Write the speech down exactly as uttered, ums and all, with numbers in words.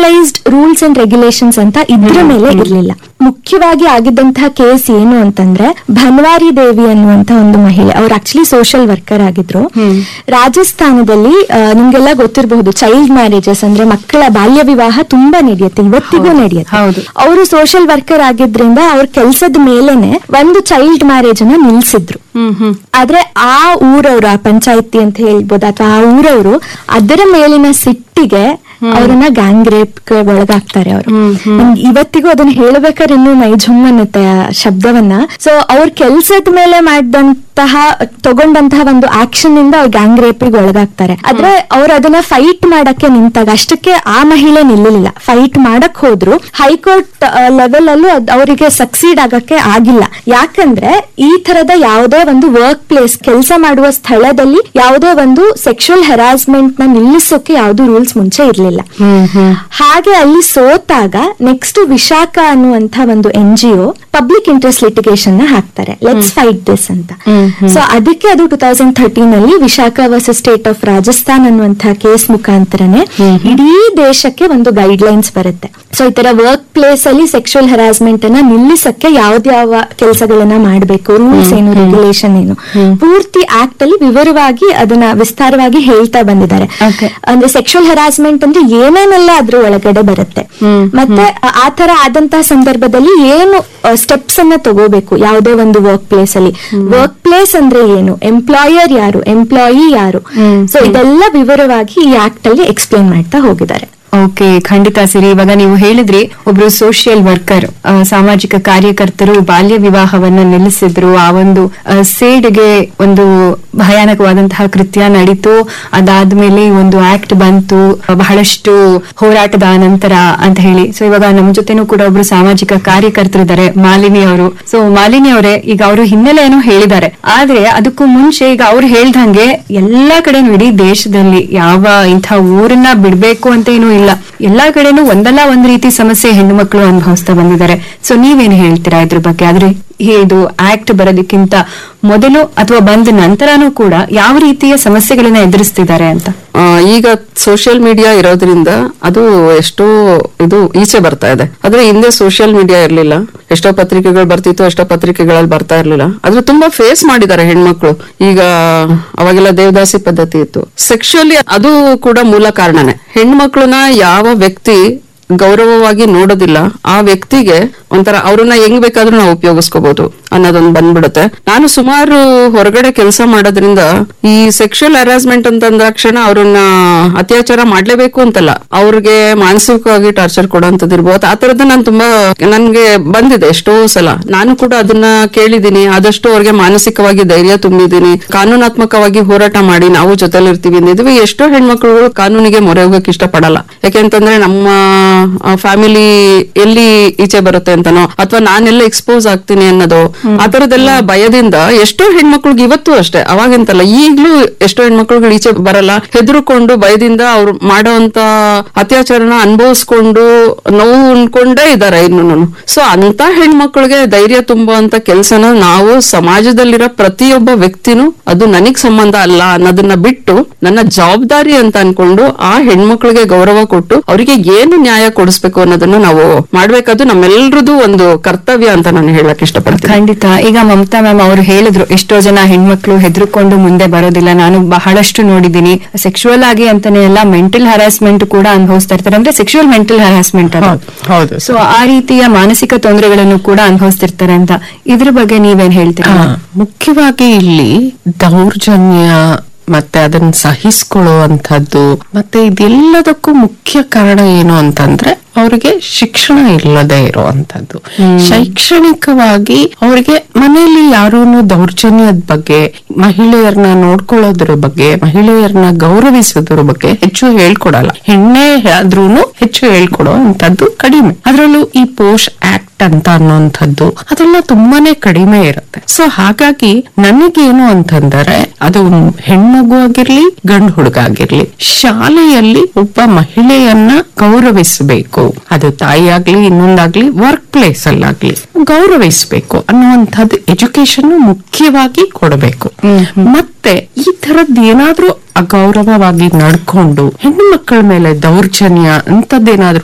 Centralised rules and regulations ಅಂತ ಇದ್ರ ಮೇಲೆ ಇರ್ಲಿಲ್ಲ. ಮುಖ್ಯವಾಗಿ ಆಗಿದ್ದಂತಹ ಕೇಸ್ ಏನು ಅಂತಂದ್ರೆ ಭನ್ವಾರಿ ದೇವಿ ಅನ್ನುವಂತ ಒಂದು ಮಹಿಳೆ, ಅವ್ರು ಆಕ್ಚುಲಿ ಸೋಷಿಯಲ್ ವರ್ಕರ್ ಆಗಿದ್ರು. ರಾಜಸ್ಥಾನದಲ್ಲಿ ನಿಮ್ಗೆಲ್ಲ ಗೊತ್ತಿರಬಹುದು ಚೈಲ್ಡ್ ಮ್ಯಾರೇಜಸ್ ಅಂದ್ರೆ ಮಕ್ಕಳ ಬಾಲ್ಯ ವಿವಾಹ ತುಂಬಾ ನಡೆಯುತ್ತೆ, ಇವತ್ತಿಗೂ ನಡೆಯುತ್ತೆ. ಅವರು ಸೋಷಿಯಲ್ ವರ್ಕರ್ ಆಗಿದ್ರಿಂದ ಅವ್ರ ಕೆಲ್ಸದ ಮೇಲೆನೆ ಒಂದು ಚೈಲ್ಡ್ ಮ್ಯಾರೇಜ್ ಅನ್ನ ನಿಲ್ಸಿದ್ರು. ಆದ್ರೆ ಆ ಊರವರು, ಆ ಪಂಚಾಯತಿ ಅಂತ ಹೇಳ್ಬೋದು ಅಥವಾ ಆ ಊರವರು ಅದರ ಮೇಲಿನ ಸಿಟ್ಟಿಗೆ ಅವರನ್ನ ಗ್ಯಾಂಗ್ ರೇಪ್ ಒಳಗಾಗ್ತಾರೆ. ಅವರು ಇವತ್ತಿಗೂ ಅದನ್ನ ಹೇಳ್ಬೇಕಾದ್ರೆ ಇನ್ನು ಮೈ ಝುಮ್ ಅನ್ನುತ್ತೆ ಆ ಶಬ್ದವನ್ನ. ಸೊ ಅವ್ರ ಕೆಲ್ಸದ ಮೇಲೆ ಮಾಡಿದಂತಹ ತಗೊಂಡಂತಹ ಒಂದು ಆಕ್ಷನ್ ಇಂದ ಅವ್ರ ಗ್ಯಾಂಗ್ ರೇಪಿಗೆ ಒಳಗಾಗ್ತಾರೆ. ಆದ್ರೆ ಅವ್ರು ಅದನ್ನ ಫೈಟ್ ಮಾಡಕ್ಕೆ ನಿಂತಾಗ ಅಷ್ಟಕ್ಕೆ ಆ ಮಹಿಳೆ ನಿಲ್ಲಲಿಲ್ಲ, ಫೈಟ್ ಮಾಡಕ್ ಹೋದ್ರು. ಹೈಕೋರ್ಟ್ ಲೆವೆಲ್ ಅಲ್ಲೂ ಅವರಿಗೆ ಸಕ್ಸೀಡ್ ಆಗಕ್ಕೆ ಆಗಿಲ್ಲ. ಯಾಕಂದ್ರೆ ಈ ತರದ ಯಾವುದೇ ಒಂದು ವರ್ಕ್ ಪ್ಲೇಸ್, ಕೆಲಸ ಮಾಡುವ ಸ್ಥಳದಲ್ಲಿ ಯಾವುದೇ ಒಂದು ಸೆಕ್ಷುವಲ್ ಹೆರಾಸ್ಮೆಂಟ್ ನ ನಿಲ್ಲಿಸೋಕೆ ಯಾವ್ದು ರೂಲ್ಸ್ ಮುಂಚೆ ಇರ್ಲಿಲ್ಲ. ಹಾಗೆ ಅಲ್ಲಿ ಸೋತಾಗ ನೆಕ್ಸ್ಟ್ ವಿಶಾಖ ಅನ್ನುವಂತ ಒಂದು N G O public interest litigation ನ ಹಾಕ್ತಾರೆ, ಲೆಟ್ಸ್ ಫೈಟ್ ದಿಸ್ ಅಂತ. ಸೊ ಅದಕ್ಕೆ ಅದು ಟೂ ತೌಸಂಡ್ ಥರ್ಟೀನ್ ಅಲ್ಲಿ Vishakha versus state of Rajasthan ಅನ್ನುವಂತಹ ಕೇಸ್ ಮುಖಾಂತರನೇ ಇಡೀ ದೇಶಕ್ಕೆ ಒಂದು ಗೈಡ್ ಲೈನ್ಸ್ ಬರುತ್ತೆ. ಸೊ ಈ ತರ ವರ್ಕ್ ಪ್ಲೇಸ್ ಅಲ್ಲಿ ಸೆಕ್ಷುವಲ್ ಹರಾಸ್ಮೆಂಟ್ ಅನ್ನ ನಿಲ್ಲಿಸಕ್ಕೆ ಯಾವ್ದ್ಯಾವ ಕೆಲಸಗಳನ್ನ ಮಾಡಬೇಕು, ರೂಲ್ಸ್ ಏನು, ರೆಗ್ಯುಲೇಷನ್ ಏನು, ಪೂರ್ತಿ ಆಕ್ಟ್ ಅಲ್ಲಿ ವಿವರವಾಗಿ ಅದನ್ನ ವಿಸ್ತಾರವಾಗಿ ಹೇಳ್ತಾ ಬಂದಿದ್ದಾರೆ. ಅಂದ್ರೆ ಸೆಕ್ಷುವಲ್ ಹರಾಸ್ಮೆಂಟ್ ಅಂದ್ರೆ ಏನೇನೆಲ್ಲ ಅದ್ರ ಒಳಗಡೆ ಬರುತ್ತೆ, ಮತ್ತೆ ಆ ತರ ಆದಂತಹ ಸಂದರ್ಭದಲ್ಲಿ ಏನು ಸ್ಟೆಪ್ಸ್ ಅನ್ನ ತಗೋಬೇಕು ಯಾವುದೇ ಒಂದು ವರ್ಕ್ ಪ್ಲೇಸ್ ಅಲ್ಲಿ. ವರ್ಕ್ ಪ್ಲೇಸ್ ಅಂದ್ರೆ ಏನು, ಎಂಪ್ಲಾಯರ್ ಯಾರು, ಎಂಪ್ಲಾಯಿ ಯಾರು, ಸೊ ಇದೆಲ್ಲ ವಿವರವಾಗಿ ಈ ಆಕ್ಟ್ ಅಲ್ಲಿ ಎಕ್ಸ್ಪ್ಲೇನ್ ಮಾಡ್ತಾ ಹೋಗಿದ್ದಾರೆ. ಓಕೆ, ಖಂಡಿತ ಸಿರಿ. ಇವಾಗ ನೀವು ಹೇಳಿದ್ರಿ ಒಬ್ರು ಸೋಷಿಯಲ್ ವರ್ಕರ್, ಸಾಮಾಜಿಕ ಕಾರ್ಯಕರ್ತರು ಬಾಲ್ಯ ವಿವಾಹವನ್ನ ನಿಲ್ಲಿಸಿದ್ರು. ಆ ಒಂದು ಸೇಡ್ಗೆ ಒಂದು ಭಯಾನಕವಾದಂತಹ ಕೃತ್ಯ ನಡೀತು. ಅದಾದ್ಮೇಲೆ ಒಂದು ಆಕ್ಟ್ ಬಂತು ಬಹಳಷ್ಟು ಹೋರಾಟದ ನಂತರ ಅಂತ ಹೇಳಿ. ಸೊ ಇವಾಗ ನಮ್ ಜೊತೆನೂ ಕೂಡ ಒಬ್ರು ಸಾಮಾಜಿಕ ಕಾರ್ಯಕರ್ತರಿದ್ದಾರೆ, ಮಾಲಿನಿ ಅವರು. ಸೊ ಮಾಲಿನಿ ಅವರೇ, ಈಗ ಅವರು ಹಿನ್ನೆಲೆಯನ್ನು ಹೇಳಿದ್ದಾರೆ, ಆದ್ರೆ ಅದಕ್ಕೂ ಮುಂಚೆ ಈಗ ಅವ್ರು ಹೇಳ್ದಂಗೆ ಎಲ್ಲಾ ಕಡೆನೂ ಇಡೀ ದೇಶದಲ್ಲಿ ಯಾವ ಇಂಥ ಊರನ್ನ ಬಿಡ್ಬೇಕು ಅಂತ ಏನೂ ಇಲ್ಲ, ಎಲ್ಲಾ ಕಡೆನೂ ಒಂದಲ್ಲ ಒಂದ್ ರೀತಿ ಸಮಸ್ಯೆ ಹೆಣ್ಣು ಮಕ್ಕಳು ಅನುಭವಿಸ್ತಾ ಬಂದಿದ್ದಾರೆ. ಸೊ ನೀವೇನು ಹೇಳ್ತೀರಾ ಇದ್ರ ಬಗ್ಗೆ? ಆದ್ರೆ ಇದು ಆಕ್ಟ್ ಬರೋದಕ್ಕಿಂತ ಮೊದಲು ಅಥವಾ ಬಂದ ನಂತರನೂ ಕೂಡ ಯಾವ ರೀತಿಯ ಸಮಸ್ಯೆಗಳನ್ನ ಎದುರಿಸ್ತಿದ್ದಾರೆ ಅಂತ? ಈಗ ಸೋಷಿಯಲ್ ಮೀಡಿಯಾ ಇರೋದ್ರಿಂದ ಅದು ಎಷ್ಟೋ ಇದು ಈಚೆ ಬರ್ತಾ ಇದೆ. ಆದ್ರೆ ಹಿಂದೆ ಸೋಷಿಯಲ್ ಮೀಡಿಯಾ ಇರ್ಲಿಲ್ಲ, ಎಷ್ಟೋ ಪತ್ರಿಕೆಗಳು ಬರ್ತಿತ್ತು, ಎಷ್ಟೋ ಪತ್ರಿಕೆಗಳಲ್ಲಿ ಬರ್ತಾ ಇರ್ಲಿಲ್ಲ. ಆದ್ರೆ ತುಂಬಾ ಫೇಸ್ ಮಾಡಿದ್ದಾರೆ ಹೆಣ್ಮಕ್ಳು. ಈಗ ಅವಾಗೆಲ್ಲ ದೇವದಾಸಿ ಪದ್ಧತಿ ಇತ್ತು. ಸೆಕ್ಷುವಲಿ ಅದು ಕೂಡ ಮೂಲ ಕಾರಣನೇ. ಹೆಣ್ಮಕ್ಳನ್ನ ಯಾವ ವ್ಯಕ್ತಿ ಗೌರವವಾಗಿ ನೋಡೋದಿಲ್ಲ, ಆ ವ್ಯಕ್ತಿಗೆ ಒಂಥರ ಅವ್ರನ್ನ ಹೆಂಗ್ ಬೇಕಾದ್ರೂ ನಾವು ಉಪಯೋಗಿಸ್ಕೋಬಹುದು ಅನ್ನೋದೊಂದು ಬಂದ್ಬಿಡುತ್ತೆ. ನಾನು ಸುಮಾರು ಹೊರಗಡೆ ಕೆಲಸ ಮಾಡೋದ್ರಿಂದ ಈ ಸೆಕ್ಷುವಲ್ ಹರಾಸ್ಮೆಂಟ್ ಅಂತ ಅಂದಾಕ್ಷಣ ಅವ್ರನ್ನ ಅತ್ಯಾಚಾರ ಮಾಡ್ಲೇಬೇಕು ಅಂತಲ್ಲ, ಅವ್ರಿಗೆ ಮಾನಸಿಕವಾಗಿ ಟಾರ್ಚರ್ ಕೊಡೋಂಥದ್ದಿರ್ಬೋದು. ಆ ತರದ್ದು ನಾನು ತುಂಬಾ ನನ್ಗೆ ಬಂದಿದೆ ಎಷ್ಟೋ ಸಲ. ನಾನು ಕೂಡ ಅದನ್ನ ಕೇಳಿದೀನಿ. ಆದಷ್ಟು ಅವ್ರಿಗೆ ಮಾನಸಿಕವಾಗಿ ಧೈರ್ಯ ತುಂಬಿದೀನಿ. ಕಾನೂನಾತ್ಮಕವಾಗಿ ಹೋರಾಟ ಮಾಡಿ ನಾವು ಜೊತೆಲಿರ್ತೀವಿ ಅಂದಿದ್ವಿ. ಎಷ್ಟೋ ಹೆಣ್ಮಕ್ಳುಗಳು ಕಾನೂನಿಗೆ ಮೊರೆ ಹೋಗಕ್ ಇಷ್ಟಪಡಲ್ಲ. ಯಾಕೆಂತಂದ್ರೆ ನಮ್ಮ ಫ್ಯಾಮಿಲಿ ಎಲ್ಲಿ ಈಚೆ ಬರುತ್ತೆ ಅಂತನೋ ಅಥವಾ ನಾನೆಲ್ಲ ಎಕ್ಸ್ಪೋಸ್ ಆಗ್ತೀನಿ ಅನ್ನೋದು, ಆ ತರದೆಲ್ಲ ಭಯದಿಂದ ಎಷ್ಟೋ ಹೆಣ್ಮಕ್ಳಿಗೆ ಇವತ್ತು ಅಷ್ಟೇ, ಅವಾಗಂತಲ್ಲ ಈಗ್ಲೂ ಎಷ್ಟೋ ಹೆಣ್ಮಕ್ಳುಗಳು ಈಚೆ ಬರಲ್ಲ, ಹೆದರ್ಕೊಂಡು ಭಯದಿಂದ ಅವ್ರು ಮಾಡೋಂತ ಅತ್ಯಾಚಾರನ ಅನುಭವಿಸ್ಕೊಂಡು ನೋವು ಉಣ್ಕೊಂಡೇ ಇದಾರೆ ಇನ್ನು. ಸೊ ಅಂತ ಹೆಣ್ಮಕ್ಳಿಗೆ ಧೈರ್ಯ ತುಂಬುವಂತ ಕೆಲ್ಸನ ನಾವು ಸಮಾಜದಲ್ಲಿರೋ ಪ್ರತಿಯೊಬ್ಬ ವ್ಯಕ್ತಿನೂ ಅದು ನನಗ್ ಸಂಬಂಧ ಅಲ್ಲ ಅನ್ನೋದನ್ನ ಬಿಟ್ಟು ನನ್ನ ಜವಾಬ್ದಾರಿ ಅಂತ ಅನ್ಕೊಂಡು ಆ ಹೆಣ್ಮಕ್ಳಿಗೆ ಗೌರವ ಕೊಟ್ಟು ಅವರಿಗೆ ಏನು ನ್ಯಾಯ ಕೊಡಿಸ್ಬೇಕು ಅನ್ನೋದನ್ನ ನಾವು ಮಾಡ್ಬೇಕಾದ್ದು ನಮ್ಮೆಲ್ರದ್ದು ಒಂದು ಕರ್ತವ್ಯ ಅಂತ ನಾನು ಹೇಳಕ್ ಇಷ್ಟಪಡ್ತೀನಿ. ಖಂಡಿತ. ಈಗ ಮಮತಾ ಮ್ಯಾಮ್ ಅವರು ಹೇಳಿದ್ರು, ಎಷ್ಟೋ ಜನ ಹೆಣ್ಮಕ್ಳು ಹೆದರ್ಕೊಂಡು ಮುಂದೆ ಬರೋದಿಲ್ಲ. ನಾನು ಬಹಳಷ್ಟು ನೋಡಿದೀನಿ. ಸೆಕ್ಷುವಲ್ ಆಗಿ ಅಂತಾನೆ ಎಲ್ಲ ಮೆಂಟಲ್ ಹರಾಸ್ಮೆಂಟ್ ಕೂಡ ಅನುಭವಿಸ್ತಾ ಇರ್ತಾರೆ. ಅಂದ್ರೆ ಸೆಕ್ಷುವಲ್ ಮೆಂಟಲ್ ಹರಾಸ್ಮೆಂಟ್. ಸೊ ಆ ರೀತಿಯ ಮಾನಸಿಕ ತೊಂದರೆಗಳನ್ನು ಕೂಡ ಅನುಭವಿಸ್ತಿರ್ತಾರೆ ಅಂತ. ಇದ್ರ ಬಗ್ಗೆ ನೀವೇನ್ ಹೇಳ್ತೀರಾ? ಮುಖ್ಯವಾಗಿ ಇಲ್ಲಿ ದೌರ್ಜನ್ಯ ಮತ್ತೆ ಅದನ್ನ ಸಹಿಸ್ಕೊಳ್ಳುವಂಥದ್ದು ಮತ್ತೆ ಇದೆಲ್ಲದಕ್ಕೂ ಮುಖ್ಯ ಕಾರಣ ಏನು ಅಂತಂದ್ರೆ ಅವ್ರಿಗೆ ಶಿಕ್ಷಣ ಇಲ್ಲದೆ ಇರುವಂತದ್ದು. ಶೈಕ್ಷಣಿಕವಾಗಿ ಅವ್ರಿಗೆ ಮನೆಯಲ್ಲಿ ಯಾರೂನು ದೌರ್ಜನ್ಯದ ಬಗ್ಗೆ, ಮಹಿಳೆಯರನ್ನ ನೋಡ್ಕೊಳ್ಳೋದ್ರ ಬಗ್ಗೆ, ಮಹಿಳೆಯರನ್ನ ಗೌರವಿಸೋದ್ರ ಬಗ್ಗೆ ಹೆಚ್ಚು ಹೇಳ್ಕೊಡಲ್ಲ. ಹೆಣ್ಣೆ ಆದ್ರೂನು ಹೆಚ್ಚು ಹೇಳ್ಕೊಡೋ ಅಂತದ್ದು ಕಡಿಮೆ. ಅದ್ರಲ್ಲೂ ಈ ಪೋಷ್ ಆಕ್ಟ್ ಅಂತ ಅನ್ನೋಂಥದ್ದು ಅದೆಲ್ಲ ತುಂಬಾನೇ ಕಡಿಮೆ ಇರುತ್ತೆ. ಸೊ ಹಾಗಾಗಿ ನನಗೇನು ಅಂತಂದರೆ ಅದು ಹೆಣ್ಮಗು ಆಗಿರ್ಲಿ ಗಂಡು ಹುಡುಗ ಆಗಿರ್ಲಿ, ಶಾಲೆಯಲ್ಲಿ ಒಬ್ಬ ಮಹಿಳೆಯನ್ನ ಗೌರವಿಸಬೇಕು. ಅದು ತಾಯಿ ಆಗ್ಲಿ ಇನ್ನೊಂದಾಗ್ಲಿ ವರ್ಕ್ ಪ್ಲೇಸ್ ಅಲ್ಲಾಗ್ಲಿ ಗೌರವಿಸಬೇಕು ಅನ್ನುವಂಥದ್ದು ಎಜುಕೇಶನ್ ಮುಖ್ಯವಾಗಿ ಕೊಡಬೇಕು. ಮತ್ತೆ ಈ ತರದ್ ಏನಾದ್ರೂ ಅಗೌರವವಾಗಿ ನಡ್ಕೊಂಡು ಹೆಣ್ಣು ಮಕ್ಕಳ ಮೇಲೆ ದೌರ್ಜನ್ಯ ಅಂತದ್ದೇನಾದ್ರೂ